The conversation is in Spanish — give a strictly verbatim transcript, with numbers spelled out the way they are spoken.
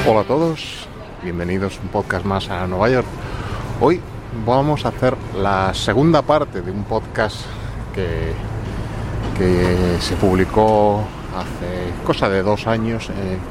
Hola a todos, bienvenidos a un podcast más a Nueva York. Hoy vamos a hacer la segunda parte de un podcast que, que se publicó hace cosa de dos años, eh,